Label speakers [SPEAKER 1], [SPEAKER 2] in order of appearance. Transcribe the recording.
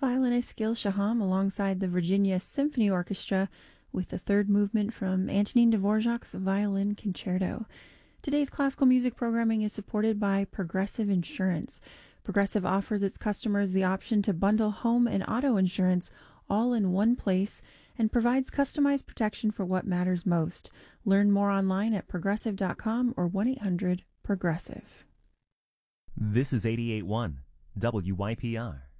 [SPEAKER 1] violinist Gil Shaham alongside the Virginia Symphony Orchestra with the third movement from Antonin Dvorak's Violin Concerto. Today's classical music programming is supported by Progressive Insurance. Progressive offers its customers the option to bundle home and auto insurance all in one place and provides customized protection for what matters most. Learn more online at progressive.com or 1-800-PROGRESSIVE.
[SPEAKER 2] This is 88.1 WYPR.